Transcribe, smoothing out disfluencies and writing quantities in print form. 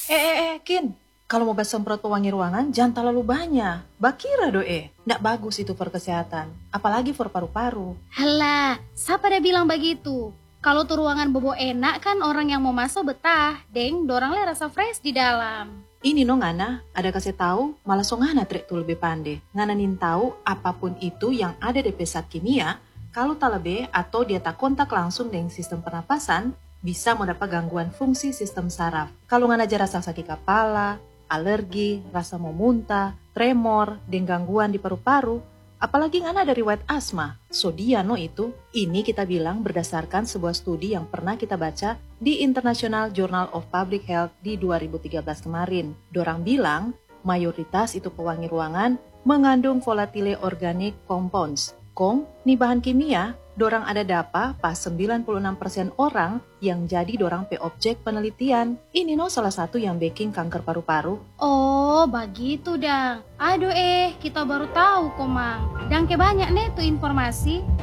Kin. Kalau mau semprot pewangi ruangan, jangan terlalu banyak. Bakira ndak bagus itu for kesehatan. Apalagi for paru-paru. Halah, siapa dia bilang begitu? Kalau tuh ruangan bobo enak kan orang yang mau masuk betah. Deng, dorang le rasa fresh di dalam. Ini no ngana, ada kasih tahu, malah so ngana trek tuh lebih pandai. Ngana nin tahu apapun itu yang ada di pesat kimia, kalau tak lebih atau dia tak kontak langsung dengan sistem pernapasan, bisa mendapat gangguan fungsi sistem saraf. Kalau ngana aja rasa sakit kepala, alergi, rasa mau muntah, tremor, dan gangguan di paru-paru, apalagi ngana ada riwayat asma. So dia no itu, ini kita bilang berdasarkan sebuah studi yang pernah kita baca di International Journal of Public Health di 2013 kemarin. Dorang bilang, mayoritas itu pewangi ruangan mengandung volatile organic compounds. Kong, nih bahan kimia, dorang ada dapa pas 96% orang yang jadi dorang pe objek penelitian. Ini no salah satu yang bikin kanker paru-paru. Oh, begitu dang. Aduh kita baru tahu kok, Mang. Dan ke banyak nih tuh informasi.